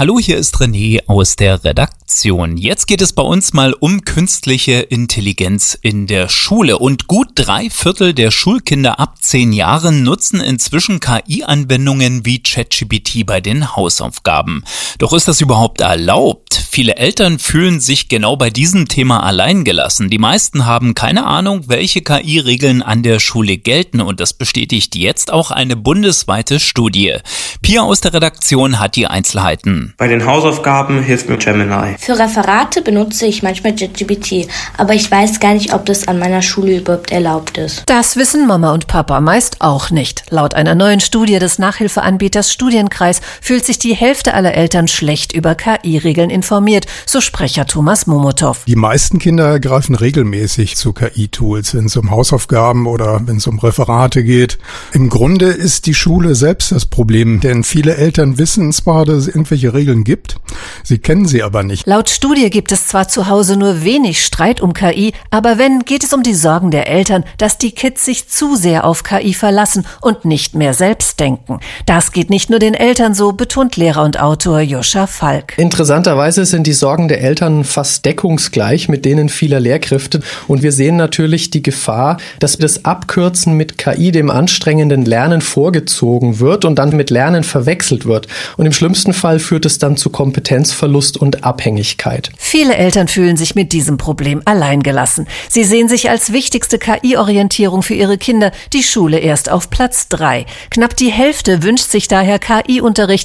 Hallo, hier ist René aus der Redaktion. Jetzt geht es bei uns mal um künstliche Intelligenz in der Schule. Und gut 3/4 der Schulkinder ab 10 Jahren nutzen inzwischen KI-Anwendungen wie ChatGPT bei den Hausaufgaben. Doch ist das überhaupt erlaubt? Viele Eltern fühlen sich genau bei diesem Thema alleingelassen. Die meisten haben keine Ahnung, welche KI-Regeln an der Schule gelten. Und das bestätigt jetzt auch eine bundesweite Studie. Pia aus der Redaktion hat die Einzelheiten. Bei den Hausaufgaben hilft mir Gemini. Für Referate benutze ich manchmal ChatGPT, aber ich weiß gar nicht, ob das an meiner Schule überhaupt erlaubt ist. Das wissen Mama und Papa meist auch nicht. Laut einer neuen Studie des Nachhilfeanbieters Studienkreis fühlt sich die Hälfte aller Eltern schlecht über KI-Regeln informiert, so Sprecher Thomas Momotow. Die meisten Kinder greifen regelmäßig zu KI-Tools, wenn es um Hausaufgaben oder wenn es um Referate geht. Im Grunde ist die Schule selbst das Problem, denn viele Eltern wissen zwar, dass es irgendwelche Regeln gibt, sie kennen sie aber nicht. Laut Studie gibt es zwar zu Hause nur wenig Streit um KI, aber wenn, geht es um die Sorgen der Eltern, dass die Kids sich zu sehr auf KI verlassen und nicht mehr selbst denken. Das geht nicht nur den Eltern so, betont Lehrer und Autor Joscha Falk. Interessanterweise sind die Sorgen der Eltern fast deckungsgleich mit denen vieler Lehrkräfte. Und wir sehen natürlich die Gefahr, dass das Abkürzen mit KI dem anstrengenden Lernen vorgezogen wird und dann mit Lernen verwechselt wird. Und im schlimmsten Fall führt es dann zu Kompetenzverlust und Abhängigkeit. Viele Eltern fühlen sich mit diesem Problem alleingelassen. Sie sehen sich als wichtigste KI-Orientierung für ihre Kinder die Schule erst auf Platz 3. Knapp die Hälfte wünscht sich daher KI-Unterricht.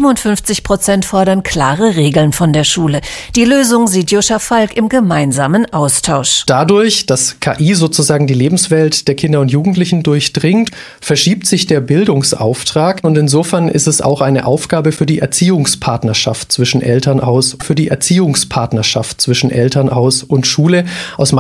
57% fordern klare Regeln von der Schule. Die Lösung sieht Joscha Falk im gemeinsamen Austausch. Dadurch, dass KI sozusagen die Lebenswelt der Kinder und Jugendlichen durchdringt, verschiebt sich der Bildungsauftrag. Und insofern ist es auch eine Aufgabe für die Erziehungspartnerschaft zwischen Elternhaus und Schule. Aus